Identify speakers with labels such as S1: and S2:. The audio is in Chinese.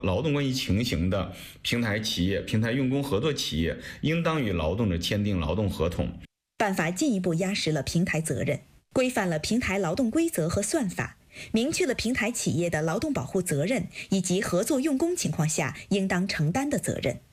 S1: 劳动关系情形的平台企业、平台用工合作企业，应当与劳动者签订劳动合同。
S2: 办法进一步压实了平台责任，规范了平台劳动规则和算法，明确了平台企业的劳动保护责任以及合作用工情况下应当承担的责任。